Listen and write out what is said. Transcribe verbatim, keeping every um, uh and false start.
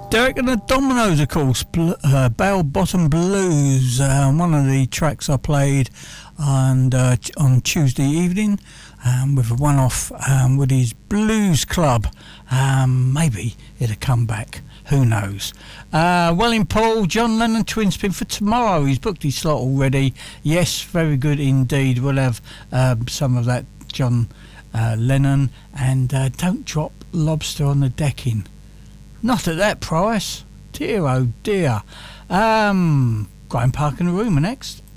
Derek and the Dominoes, of course, Bl- uh, Bell Bottom Blues, uh, one of the tracks I played on, uh, on Tuesday evening um, with a one-off um, with his Blues Club. Um, maybe it'll come back, who knows. Uh, Welling Paul, John Lennon Twin Spin for tomorrow. He's booked his slot already. Yes, very good indeed. We'll have um, some of that John uh, Lennon, and uh, don't drop lobster on the decking. Not at that price. Dear, oh dear. Um, Graham Park and the Rumour next.